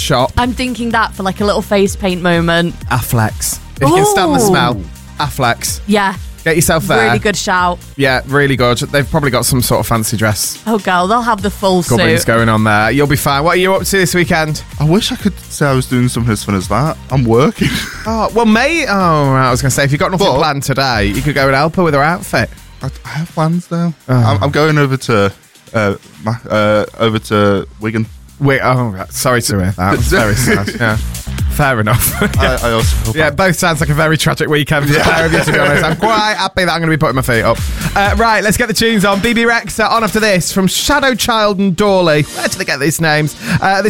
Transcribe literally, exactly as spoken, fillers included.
shop. I'm thinking that for like a little face paint moment. Affleck's. If you can stand the Ooh. smell, Affleck's. Yeah. Get yourself there. Really good shout. Yeah, really good. They've probably got some sort of fancy dress Oh, girl, they'll have the full gubbins suit. going on there. You'll be fine. What are you up to this weekend? I wish I could say I was doing something as fun as that. I'm working. Oh, well, mate. Oh, right, I was going to say, if you've got nothing But- planned today, you could go and help her with her outfit. I, I have plans though. Oh. I'm, I'm going over to uh, my, uh, over to Wigan. Wait, oh, right. Sorry to hear that. That's very sad. Yeah. Fair enough. I, I also hope Yeah, both sounds like a very tragic weekend for the pair of you, to be honest. I'm quite happy that I'm going to be putting my feet up. Uh, right, let's get the tunes on. B B Rex uh, on after this from Shadow Child and Dawley. Where did they get these names? Uh, this